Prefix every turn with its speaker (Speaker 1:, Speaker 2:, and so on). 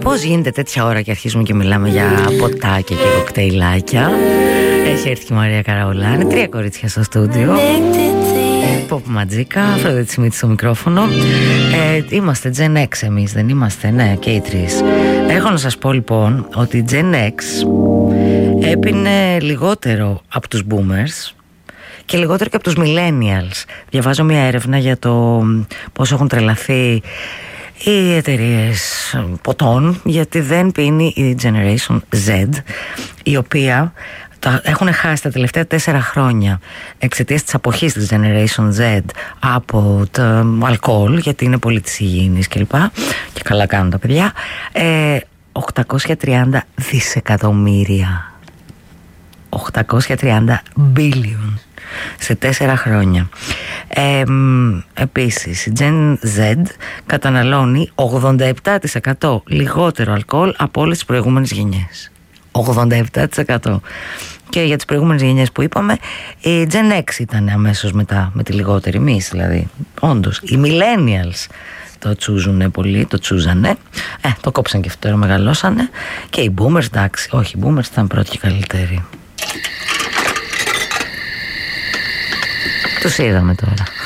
Speaker 1: Πώς γίνεται τέτοια ώρα και αρχίζουμε και μιλάμε για ποτάκια και κοκτέιλάκια? Έχει έρθει και η Μαρία Καραολάνη, 3 κορίτσια στο στούντιο. Pop Ματζίκα, Αφροδίτη Σιμίτη στο μικρόφωνο. Είμαστε Gen X εμείς, δεν είμαστε? Ναι, και οι 3. Έχω να σας πω λοιπόν ότι η Gen X έπινε λιγότερο από τους Boomers και λιγότερο και από τους Millennials. Διαβάζω μια έρευνα για το πώς έχουν τρελαθεί οι εταιρείες ποτών, γιατί δεν πίνει η Generation Z, η οποία έχουν χάσει τα τελευταία 4 χρόνια εξαιτίας της αποχής της Generation Z από το αλκοόλ, γιατί είναι πολύ της υγιεινής κλπ. Και καλά κάνουν τα παιδιά. 830 δισεκατομμύρια. 830 billion σε 4 χρόνια. Επίσης η Gen Z καταναλώνει 87% λιγότερο αλκοόλ από όλες τις προηγούμενες γενιές. 87%. Και για τις προηγούμενες γενιές που είπαμε, η Gen X ήταν αμέσως μετά, με τη λιγότερη, εμείς δηλαδή. Όντως, οι Millennials το τσούζουνε πολύ, το τσούζανε. Το κόψαν και αυτό, μεγαλώσανε. Και οι Boomers, εντάξει, όχι, οι Boomers ήταν πρώτοι και καλύτεροι. Τους είδαμε τώρα.